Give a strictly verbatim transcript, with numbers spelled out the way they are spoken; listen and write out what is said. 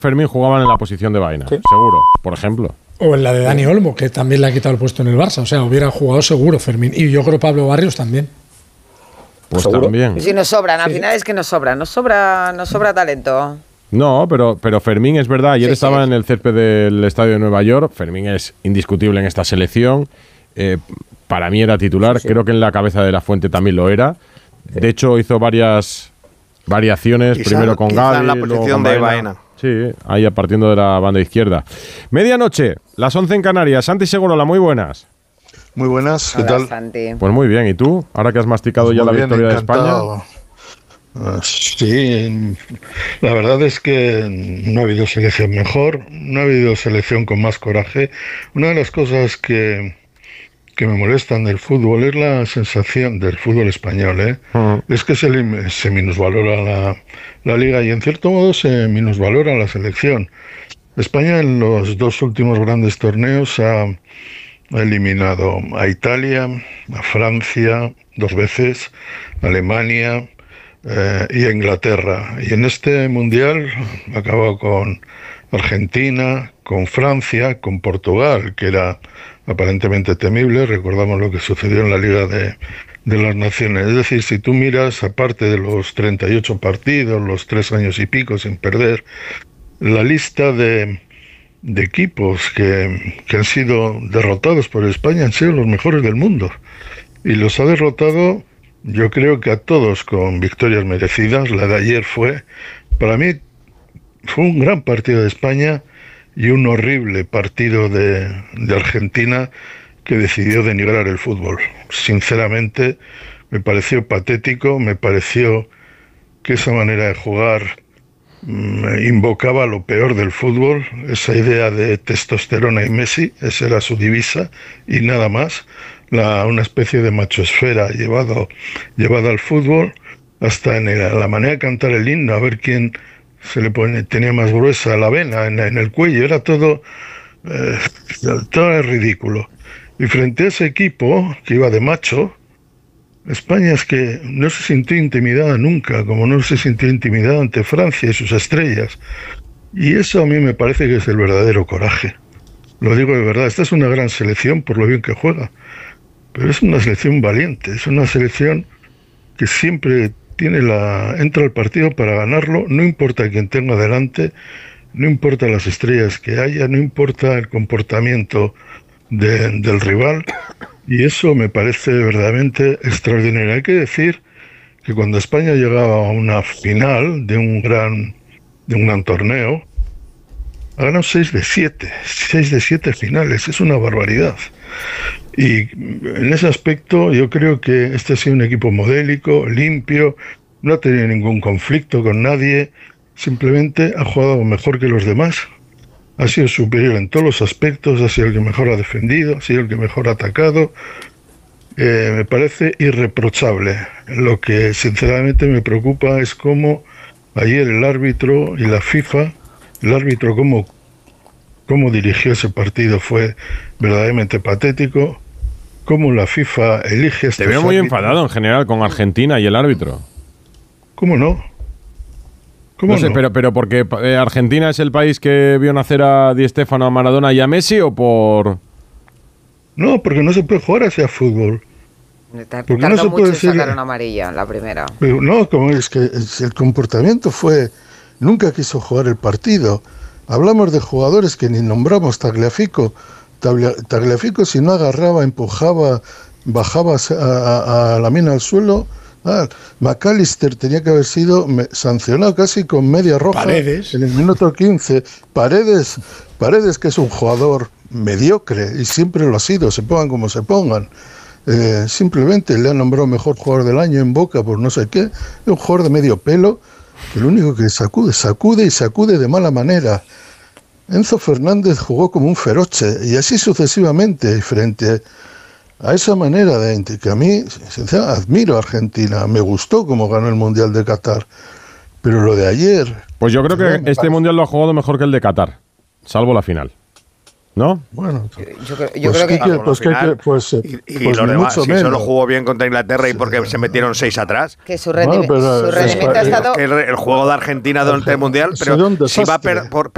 Fermín jugaban en la posición de Baena, sí. seguro, por ejemplo. O en la de Dani Olmo, que también le ha quitado el puesto en el Barça. O sea, hubiera jugado seguro Fermín. Y yo creo Pablo Barrios también. Pues ¿seguro? También. Si nos sobran, al sí. final es que nos sobra, nos sobra, nos sobra talento. No, pero, pero Fermín es verdad. Ayer sí, estaba sí. en el césped del Estadio de Nueva York. Fermín es indiscutible en esta selección. Eh, para mí era titular. Sí, sí. Creo que en la cabeza de la Fuente también lo era. De hecho, hizo varias variaciones. Quizá, primero con Gavi, en la luego posición con de Baena. Baena. Sí, ahí a partiendo de la banda izquierda. Medianoche, las once en Canarias. Santi Segurola, muy buenas. Muy buenas, ¿qué Hola, tal? Santi. Pues muy bien, ¿y tú? Ahora que has masticado pues ya la bien, victoria encantado. de España. Uh, sí, la verdad es que no ha habido selección mejor, no ha habido selección con más coraje. Una de las cosas que, que me molestan del fútbol es la sensación del fútbol español, ¿eh? Uh-huh. Es que se, se minusvalora la, la liga y en cierto modo se minusvalora la selección. España en los dos últimos grandes torneos ha, ha eliminado a Italia, a Francia dos veces, a Alemania eh, y a Inglaterra. Y en este mundial ha acabado con Argentina, con Francia, con Portugal, que era aparentemente temible. Recordamos lo que sucedió en la Liga de, de las Naciones. Es decir, si tú miras, aparte de los treinta y ocho partidos, los tres años y pico sin perder, la lista de, de equipos que, que han sido derrotados por España han sido los mejores del mundo. Y los ha derrotado, yo creo que a todos con victorias merecidas. La de ayer fue, para mí, fue un gran partido de España y un horrible partido de, de Argentina que decidió denigrar el fútbol. Sinceramente, me pareció patético, me pareció que esa manera de jugar mmm, invocaba lo peor del fútbol, esa idea de testosterona y Messi, esa era su divisa y nada más. La, una especie de machosfera llevado, llevada al fútbol, hasta en el, la manera de cantar el himno, a ver quién se le pone, tenía más gruesa la vena en, en el cuello, era todo, eh, todo era ridículo. Y frente a ese equipo que iba de macho, España es que no se sintió intimidada nunca, como no se sintió intimidada ante Francia y sus estrellas. Y eso a mí me parece que es el verdadero coraje. Lo digo de verdad, esta es una gran selección por lo bien que juega. Pero es una selección valiente, es una selección que siempre tiene la entra al partido para ganarlo, no importa quién tenga delante, no importa las estrellas que haya, no importa el comportamiento de, del rival, y eso me parece verdaderamente extraordinario. Hay que decir que cuando España llegaba a una final de un gran, de un gran torneo, ha ganado seis de siete, seis de siete finales, es una barbaridad. Y en ese aspecto yo creo que este ha sido un equipo modélico, limpio, no ha tenido ningún conflicto con nadie, simplemente ha jugado mejor que los demás, ha sido superior en todos los aspectos, ha sido el que mejor ha defendido, ha sido el que mejor ha atacado. Eh, me parece irreprochable. Lo que sinceramente me preocupa es cómo ayer el árbitro y la FIFA, el árbitro cómo cómo dirigió ese partido fue verdaderamente patético, cómo la FIFA elige estos Te veo muy árbitros. enfadado en general con Argentina y el árbitro. ¿Cómo no? ¿Cómo No sé, no? pero, pero porque eh, Argentina es el país que vio nacer a Di Stéfano, a Maradona y a Messi, o por... No, porque no se puede jugar hacia fútbol. Tardó no se mucho puede en decir- sacar una amarilla, la primera. Pero no, como es que es- el comportamiento fue, nunca quiso jugar el partido. Hablamos de jugadores que ni nombramos. Tagliafico, Taglia- Tagliafico si no agarraba, empujaba, bajaba a, a- a la mina al suelo. Ah, McAllister tenía que haber sido me- sancionado casi con media roja. Paredes. En el minuto quince. Paredes, Paredes que es un jugador mediocre y siempre lo ha sido, se pongan como se pongan. Eh, simplemente le han nombrado mejor jugador del año en Boca por no sé qué. Es un jugador de medio pelo que lo único que sacude, sacude y sacude de mala manera. Enzo Fernández jugó como un feroche y así sucesivamente. Y frente a esa manera de que a mí, sinceramente, admiro a Argentina, me gustó cómo ganó el Mundial de Qatar, pero lo de ayer... Pues yo creo que Bueno, este mundial lo ha jugado mejor que el de Qatar, salvo la final. ¿No? Bueno, Yo, creo- yo pues creo que... ¿qué quiere? Pues, ¿qué quiere? Pues, eh, Y, y pues los ni demás, mucho si menos. solo jugó bien contra Inglaterra y porque se metieron seis atrás. Que su, rendimi- Bueno, pero su es- rendimiento ha es- estado... Que el, el juego de Argentina durante el Mundial, Ha pero sido un si va a desastre. per- por